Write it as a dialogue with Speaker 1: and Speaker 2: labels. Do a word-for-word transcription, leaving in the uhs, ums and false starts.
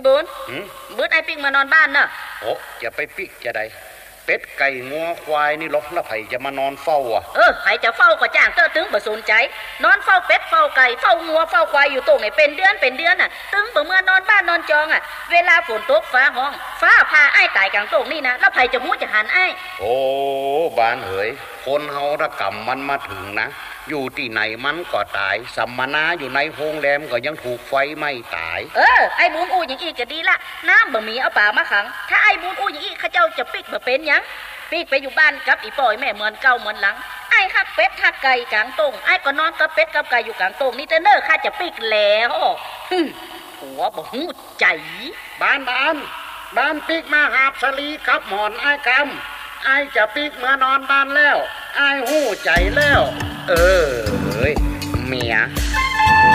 Speaker 1: บุญบืดไอ้ปิ๊กมานอนบ้านเนอะ
Speaker 2: โอ้จะไปปิ๊กจะได้เป็ดไก่งัวควายนี่หรอกแล้วไผจะมานอนเฝ้าอ่ะ
Speaker 1: เออไผจะเฝ้าก็จ้างเต้อตึงบ่สนใจนอนเฝ้าเป็ดเฝ้าไก่เฝ้างัวเฝ้าควายอยู่ตรงไหนเป็นเดือนเป็นเดือนน่ะตึงบ่เมื่อนอนบ้านนอนจองอ่ะเวลาฝนตกฟ้าห้องฟ้าพาไอ้ตายกลางตรงนี่นะแล้วไผจะมู้จะหันไอ้
Speaker 2: โอ้บ้านเหยคนเฮาถ้ากรรมมันมาถึงนะอยู่ที่ไหนมันก็ตายสัมมนาอยู่ในโรงแรมก็ยังถูกไฟไหม้ตาย
Speaker 1: เออไอ้บุญอู้อย่างอีกก็ดีละน้ำบ่มีเอาป่ามาขังถ้าไอ้บุญอู้อย่างอีกเขาเจ้าจะปิกบ่เป็นหยังปิกไปอยู่บ้านกับอีป่อยแม่เหมือนเก่าเหมือนหลังไอ้ฮักเป็ดฮักไก่กลางตรงไอ้ก็นอนกับเป็ดกับไก่อยู่กลางตรงนี่เตอเนอร์ข้าจะปิกแล้วหัวบ่หูใจ
Speaker 2: บ้านบ้านบ้านปิกมาหาบสลีกับหมอนไอ้กำไอ้จะปิกเมื่อนอนบ้านแล้วไอ้หูใจแล้วเออเฮ้ยเมีย